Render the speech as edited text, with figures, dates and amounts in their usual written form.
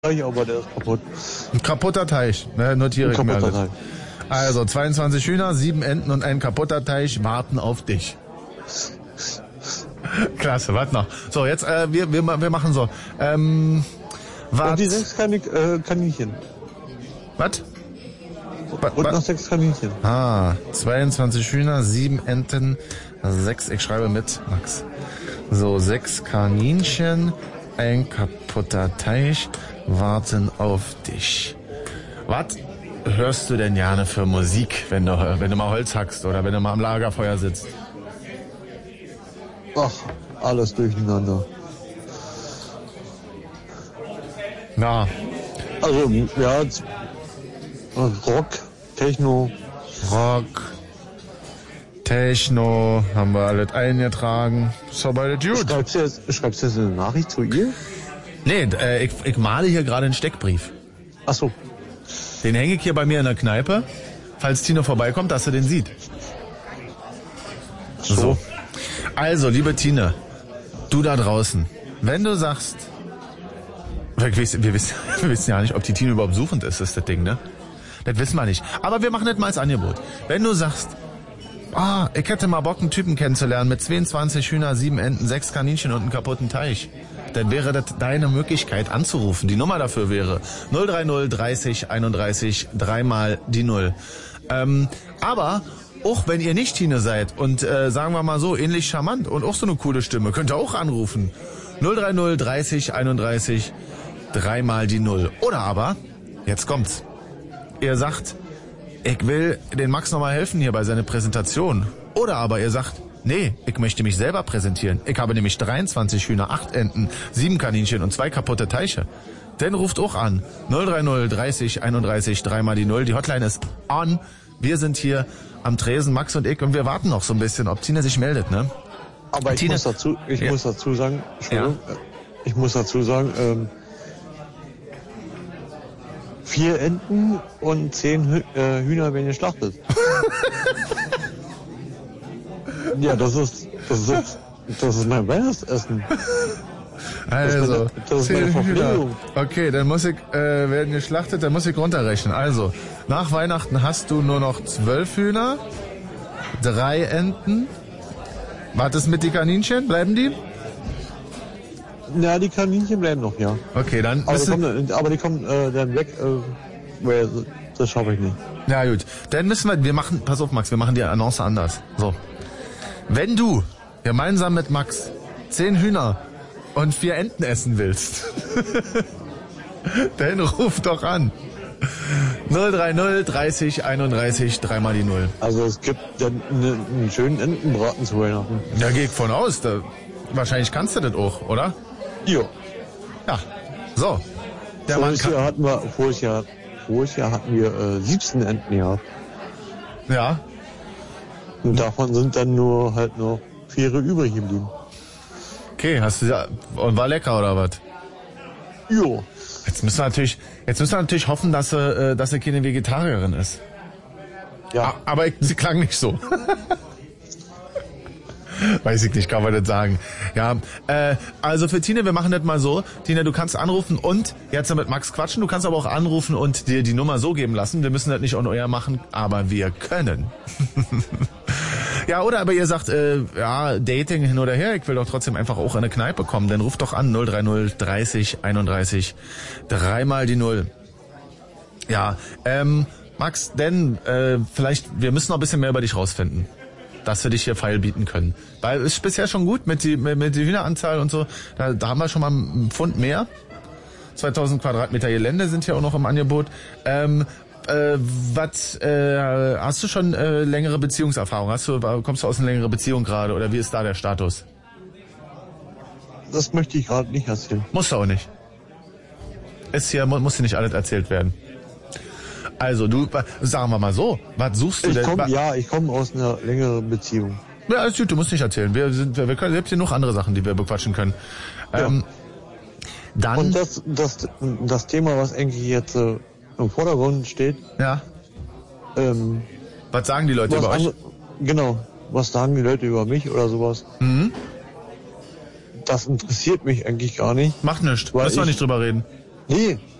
Teich, aber der ist kaputt. Ein kaputter Teich, ne, notiere ich mir alles. Teich. Also 22 Hühner, 7 Enten und ein kaputter Teich warten auf dich. Klasse, warte noch. So, jetzt, wir machen so. Und die 6 Kaninchen. Was? Und noch 6 Kaninchen. 22 Hühner, 7 Enten, 6, ich schreibe mit, Max. So, 6 Kaninchen, ein kaputter Teich, warten auf dich. Was hörst du denn gerne für Musik, wenn du mal Holz hackst oder wenn du mal am Lagerfeuer sitzt? Ach, alles durcheinander. Na. Also, ja, Rock, Techno. Techno, haben wir alles eingetragen. Ist aber alles gut. Schreibst du jetzt eine Nachricht zu ihr? Nee, ich male hier gerade einen Steckbrief. Ach so. Den hänge ich hier bei mir in der Kneipe. Falls Tino vorbeikommt, dass er den sieht. So. Also, liebe Tine, du da draußen, wenn du sagst, wir wissen ja nicht, ob die Tine überhaupt suchend ist das Ding, ne? Das wissen wir nicht. Aber wir machen das mal als Angebot. Wenn du sagst, ich hätte mal Bock, einen Typen kennenzulernen mit 22 Hühner, 7 Enten, 6 Kaninchen und einem kaputten Teich, dann wäre das deine Möglichkeit anzurufen. Die Nummer dafür wäre 030 30 31 3 mal die 0. Aber auch wenn ihr nicht Tine seid und sagen wir mal so ähnlich charmant und auch so eine coole Stimme, könnt ihr auch anrufen. 030 30 31 3 mal die 0. Oder aber, jetzt kommt's, ihr sagt, ich will den Max nochmal helfen hier bei seiner Präsentation. Oder aber ihr sagt, nee, ich möchte mich selber präsentieren. Ich habe nämlich 23 Hühner, 8 Enten, 7 Kaninchen und 2 kaputte Teiche. Dann ruft auch an. 030 30 31 3 mal die 0. Die Hotline ist on. Wir sind hier am Tresen, Max und ich, und wir warten noch so ein bisschen, ob Tine sich meldet, ne? Aber ich muss dazu sagen, Entschuldigung, ich muss dazu sagen, 4 Enten und 10 Hühner werden geschlachtet. Ja, das ist mein Weihnachtsessen. Also, das ist meine Verpflegung. Okay, dann muss ich, werden geschlachtet, dann muss ich runterrechnen. Also, nach Weihnachten hast du nur noch 12 Hühner, 3 Enten. Was ist mit die Kaninchen? Bleiben die? Ja, die Kaninchen bleiben noch, ja. Okay, dann... Aber die kommen dann weg, das schaffe ich nicht. Ja, gut. Dann müssen wir machen, pass auf Max, wir machen die Annonce anders. So. Wenn du gemeinsam mit Max 10 Hühner und 4 Enten essen willst, dann ruf doch an. 030 30 31 3 mal die 0. Also es gibt dann einen schönen Entenbraten zu Weihnachten. Ja, geh ich von aus. Wahrscheinlich kannst du das auch, oder? Jo. Ja. So. Voriges Jahr hatten wir 17 Enten gehabt. Ja. Und davon sind dann nur halt noch 4 übrig geblieben. Okay, hast du ja, und war lecker oder was? Jo. Jetzt müssen wir natürlich hoffen, dass sie keine Vegetarierin ist. Ja. Aber sie klang nicht so. Weiß ich nicht, kann man das sagen. Ja, also für Tine, wir machen das mal so. Tine, du kannst anrufen und jetzt mit Max quatschen. Du kannst aber auch anrufen und dir die Nummer so geben lassen. Wir müssen das nicht on air machen, aber wir können. Ja, oder aber ihr sagt, Dating hin oder her, ich will doch trotzdem einfach auch in eine Kneipe kommen. Dann ruft doch an 030 30 31 3 mal die 0. Ja, Max, denn vielleicht, wir müssen noch ein bisschen mehr über dich rausfinden, dass wir dich hier feil bieten können. Weil es ist bisher schon gut mit die Hühneranzahl und so. Da haben wir schon mal einen Pfund mehr. 2000 Quadratmeter Gelände sind hier auch noch im Angebot. Hast du schon längere Beziehungserfahrung? Kommst du aus einer längeren Beziehung gerade oder wie ist da der Status? Das möchte ich gerade nicht erzählen. Musst du auch nicht. Muss dir nicht alles erzählt werden. Also sagen wir mal so, was suchst du denn? Ich komme aus einer längeren Beziehung. Ja, alles gut, du musst nicht erzählen. Wir können selbst hier noch andere Sachen, die wir bequatschen können. Ja. Dann. Und das Thema, was eigentlich jetzt im Vordergrund steht. Ja. Was sagen die Leute über euch? Genau. Was sagen die Leute über mich oder sowas? Mhm. Das interessiert mich eigentlich gar nicht. Macht nichts. Lass doch nicht drüber reden. Nee,